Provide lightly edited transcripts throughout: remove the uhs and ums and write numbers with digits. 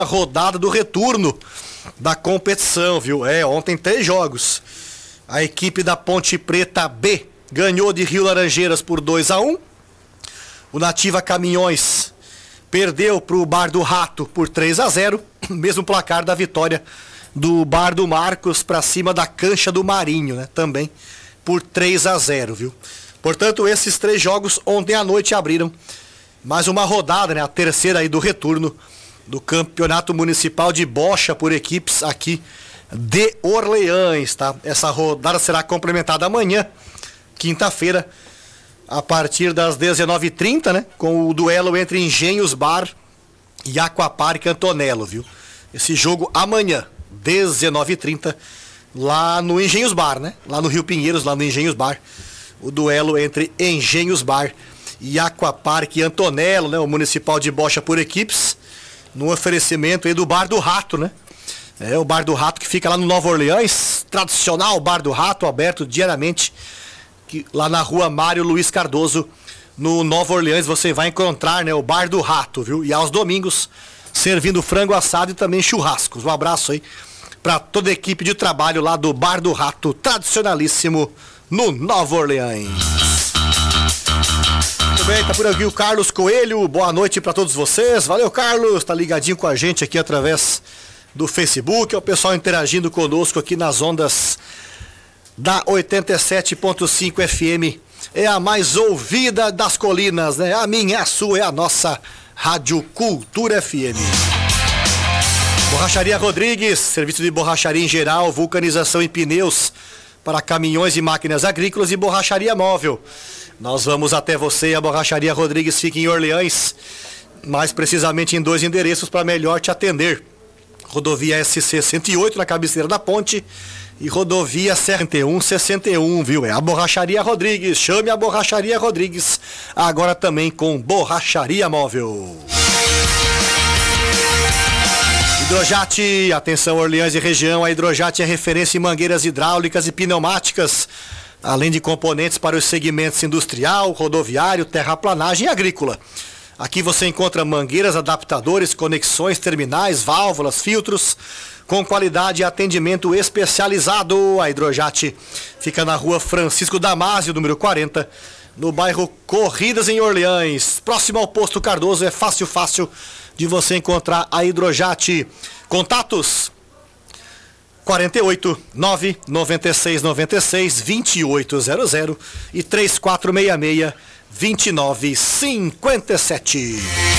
rodada do retorno da competição, viu? Ontem 3 jogos. A equipe da Ponte Preta B ganhou de Rio Laranjeiras por 2-1. O Nativa Caminhões perdeu para o Bar do Rato por 3-0. Mesmo placar da vitória do Bar do Marcos para cima da Cancha do Marinho, né? Também por 3-0, viu? Portanto, esses 3 jogos ontem à noite abriram mais uma rodada, né? A terceira aí do retorno do Campeonato Municipal de Bocha por equipes aqui de Orleans, tá? Essa rodada será complementada amanhã, quinta-feira, a partir das 19h30, né? Com o duelo entre Engenhos Bar e Aquapark Antonello, viu? Esse jogo amanhã, 19h30, lá no Engenhos Bar, né? Lá no Rio Pinheiros, lá no Engenhos Bar. O duelo entre Engenhos Bar e Aquapark Antonello, né? O Municipal de Bocha por equipes, no oferecimento aí do Bar do Rato, né? O Bar do Rato que fica lá no Nova Orleans, tradicional Bar do Rato, aberto diariamente, lá na rua Mário Luiz Cardoso, no Nova Orleans, você vai encontrar, né, o Bar do Rato, viu? E aos domingos, servindo frango assado e também churrascos. Um abraço aí para toda a equipe de trabalho lá do Bar do Rato, tradicionalíssimo no Nova Orleans. Muito bem, tá por aqui o Carlos Coelho, boa noite para todos vocês. Valeu, Carlos, tá ligadinho com a gente aqui através do Facebook, é o pessoal interagindo conosco aqui nas ondas da 87.5 FM, é a mais ouvida das colinas, né? A minha, a sua, é a nossa Rádio Cultura FM. Borracharia Rodrigues, serviço de borracharia em geral, vulcanização e pneus para caminhões e máquinas agrícolas e borracharia móvel. Nós vamos até você, a Borracharia Rodrigues fica em Orleans, mais precisamente em 2 endereços para melhor te atender. Rodovia SC 108 na cabeceira da ponte e rodovia 7161, viu? É a Borracharia Rodrigues, chame a Borracharia Rodrigues, agora também com borracharia móvel. Hidrojat, atenção Orleans e região, a Hidrojat é referência em mangueiras hidráulicas e pneumáticas, além de componentes para os segmentos industrial, rodoviário, terraplanagem e agrícola. Aqui você encontra mangueiras, adaptadores, conexões, terminais, válvulas, filtros, com qualidade e atendimento especializado. A Hidrojat fica na rua Francisco Damásio, número 40, no bairro Corridas, em Orleans. Próximo ao posto Cardoso, é fácil de você encontrar a Hidrojat. Contatos 48 996 96 2800 e 3466 2957.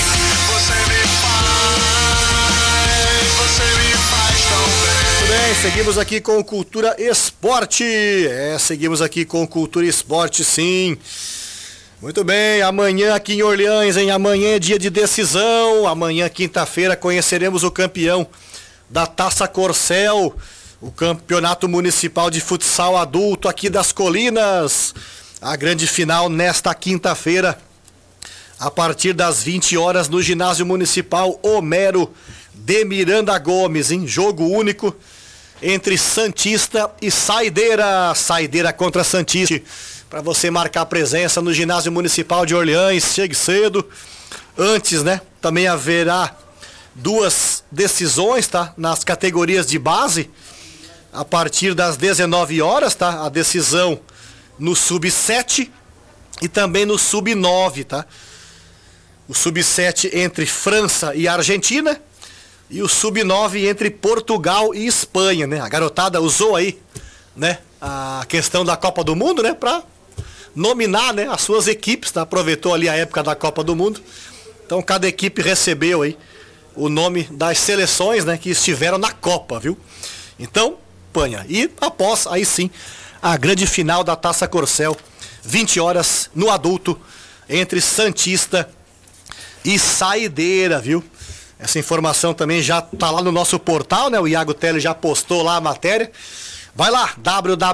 Muito bem, seguimos aqui com Cultura Esporte. Seguimos aqui com Cultura Esporte, sim. Muito bem, amanhã aqui em Orleans, hein? Amanhã é dia de decisão. Amanhã, quinta-feira, conheceremos o campeão da Taça Corcel, o Campeonato Municipal de Futsal Adulto aqui das Colinas. A grande final nesta quinta-feira, a partir das 20 horas no Ginásio Municipal Homero de Miranda Gomes, hein? Jogo único entre Santista e Saideira. Saideira contra Santista. Para você marcar presença no Ginásio Municipal de Orleans, chegue cedo. Antes, né? Também haverá 2 decisões, tá? Nas categorias de base, a partir das 19 horas, tá? A decisão no Sub-7 e também no Sub-9, tá? O Sub-7 entre França e Argentina e o Sub-9 entre Portugal e Espanha, né? A garotada usou aí, né, a questão da Copa do Mundo, né, para nominar, né, as suas equipes, tá? Aproveitou ali a época da Copa do Mundo. Então cada equipe recebeu aí o nome das seleções, né, que estiveram na Copa, viu? Então, panha. E após, aí sim, a grande final da Taça Corcel, 20 horas no adulto, entre Santista e Saideira, viu? Essa informação também já tá lá no nosso portal, né? O Iago Teles já postou lá a matéria. Vai lá, www